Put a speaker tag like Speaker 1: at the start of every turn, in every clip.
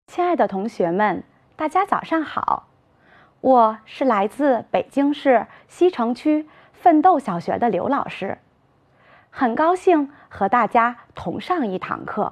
Speaker 1: 亲爱的同学们，大家早上好！我是来自北京市西城区奋斗小学的刘老师，很高兴和大家同上一堂课。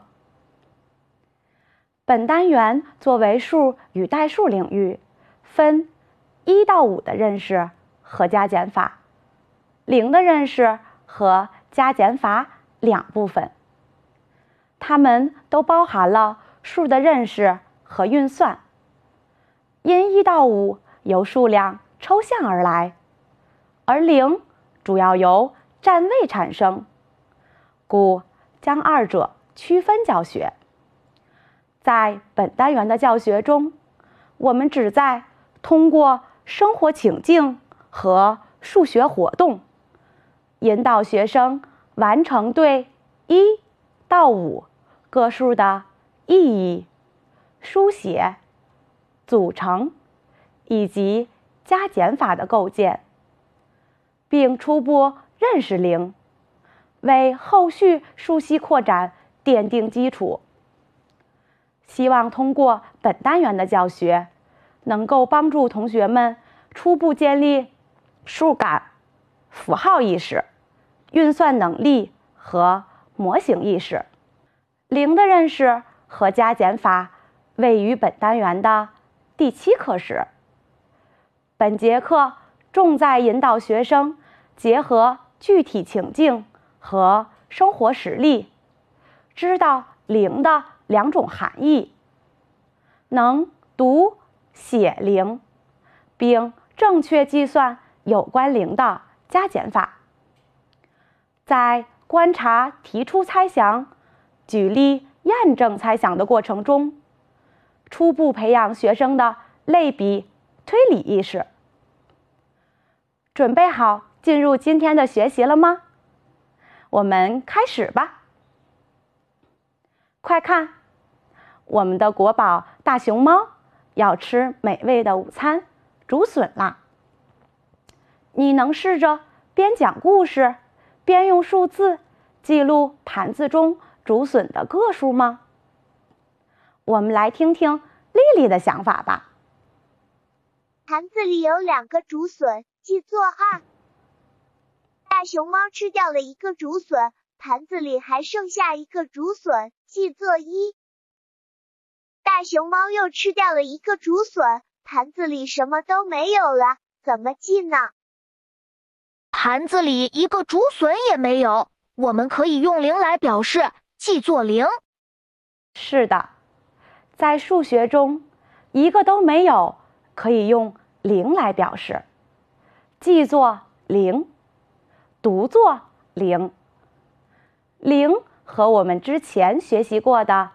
Speaker 1: 本单元作为数与代数领域，分1到5的认识和加减法，0的认识和加减法2部分。它们都包含了数的认识和运算。因1到5由数量抽象而来，而0主要由占位产生，故将二者区分教学。在本单元的教学中，我们旨在通过生活情境和数学活动，引导学生完成对1到5个数的意义、书写、组成以及加减法的构建，并初步认识0，为后续数系扩展奠定基础。希望通过本单元的教学，能够帮助同学们初步建立数感、符号意识、运算能力和模型意识。0的认识和加减法位于本单元的第7课时。本节课重在引导学生结合具体情境和生活实例，知道0的2种含义，能读写0，并正确计算有关0的加减法。在观察、提出猜想、举例、验证猜想的过程中，初步培养学生的类比推理意识。准备好进入今天的学习了吗？我们开始吧。快看，我们的国宝大熊猫要吃美味的午餐竹笋啦！你能试着边讲故事边用数字记录盘子中竹笋的个数吗？我们来听听丽丽的想法吧。
Speaker 2: 盘子里有2个竹笋，记作2。大熊猫吃掉了1个竹笋，盘子里还剩下1个竹笋，记作1。大熊猫又吃掉了1个竹笋，盘子里什么都没有了，怎么记呢？
Speaker 3: 盘子里1个竹笋也没有，我们可以用0来表示，记作0。
Speaker 1: 是的，在数学中，1个都没有可以用0来表示，记作0，读作0。0和我们之前学习过的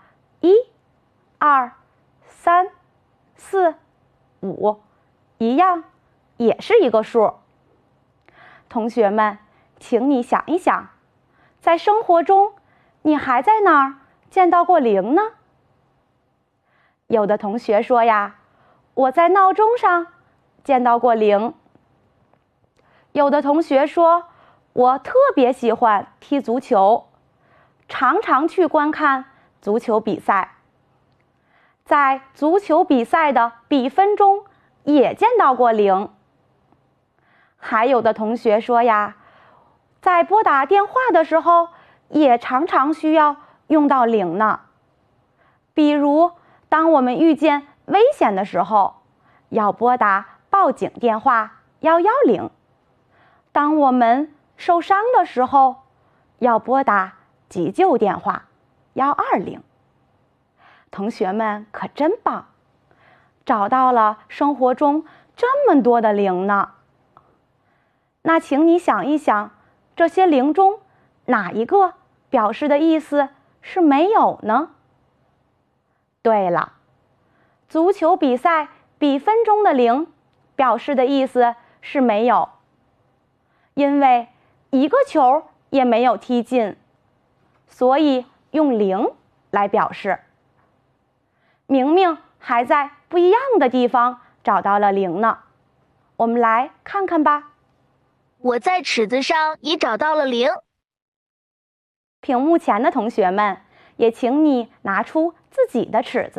Speaker 1: 1、2、3、4、5一样，也是一个数。同学们，请你想一想，在生活中，你还在哪儿见到过0呢？有的同学说呀，我在闹钟上见到过0。有的同学说，我特别喜欢踢足球，常常去观看足球比赛。在足球比赛的比分中也见到过0。还有的同学说呀，在拨打电话的时候也常常需要用到0呢。比如当我们遇见危险的时候，要拨打报警电话110；当我们受伤的时候，要拨打急救电话120。同学们可真棒，找到了生活中这么多的0呢。那请你想一想，这些0中哪一个表示的意思是没有呢？对了，足球比赛比分中的0表示的意思是没有，因为1个球也没有踢进，所以用0来表示。明明还在不一样的地方找到了0呢，我们来看看吧。
Speaker 3: 我在尺子上已找到了0。
Speaker 1: 屏幕前的同学们，也请你拿出自己的尺子。